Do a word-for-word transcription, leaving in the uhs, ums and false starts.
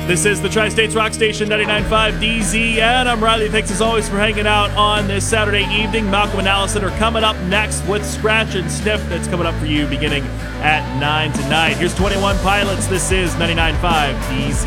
This is the Tri-States Rock Station ninety-nine point five D Z N. I'm Riley. Thanks as always for hanging out on this Saturday evening. Malcolm and Allison are coming up next with Scratch and Sniff. That's coming up for you beginning at nine tonight. Here's twenty-one Pilots. This is ninety-nine point five D Z N.